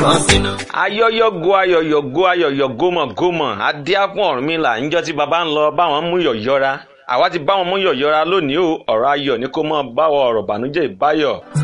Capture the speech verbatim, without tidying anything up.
ayọ́yọ́go ayọ̀yọ̀go ayọ̀yọ̀ gómọ̀ gómọ̀ adíá fún Ọ̀rúnmìlà níjọ́ tí baba ń lọ báwọn mú yọ̀yọ́ra àwa ti báwọn mú yọ̀yọ́ra lónìí o ọ̀rọ̀ ayọ̀ ní kó mọ́ báwọ̀ ọ̀rọ̀ bànújẹ́ ìbáyọ̀.